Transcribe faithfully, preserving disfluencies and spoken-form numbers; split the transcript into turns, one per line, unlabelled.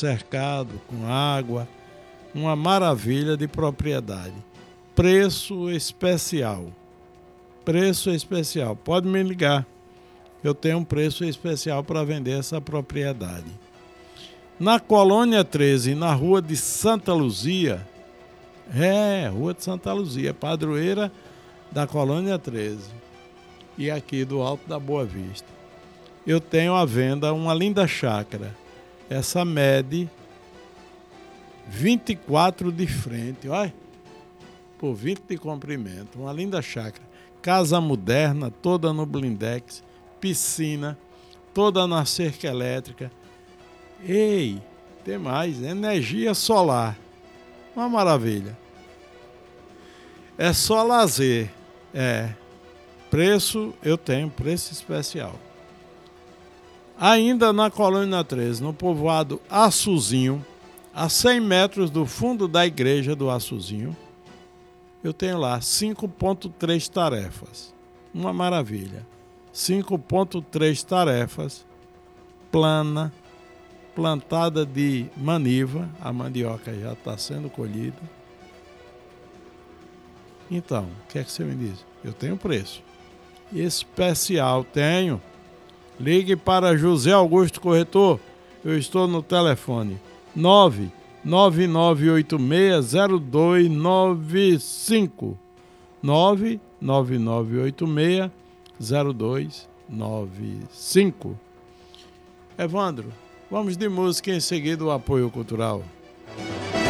cercado, com água, uma maravilha de propriedade. Preço especial. Preço especial. Pode me ligar. Eu tenho um preço especial para vender essa propriedade. Na Colônia treze, na Rua de Santa Luzia, é, Rua de Santa Luzia, padroeira da Colônia treze, e aqui do Alto da Boa Vista, eu tenho à venda uma linda chácara. Essa mede vinte e quatro de frente, olha, por vinte de comprimento, uma linda chácara. Casa moderna, toda no blindex, piscina, toda na cerca elétrica. Ei, tem mais, energia solar, uma maravilha. É só lazer, é, preço, eu tenho preço especial. Ainda na Colônia treze, no povoado Açuzinho, a cem metros do fundo da igreja do Açuzinho, eu tenho lá cinco ponto três tarefas, uma maravilha. cinco ponto três tarefas, plana, plantada de maniva, a mandioca já está sendo colhida. Então, o que é que você me diz? Eu tenho preço especial, tenho. Ligue para José Augusto Corretor, eu estou no telefone nove nove nove oito seis zero dois nove cinco, nove nove nove oito seis zero dois nove cinco. Evandro, vamos de música, em seguida o apoio cultural.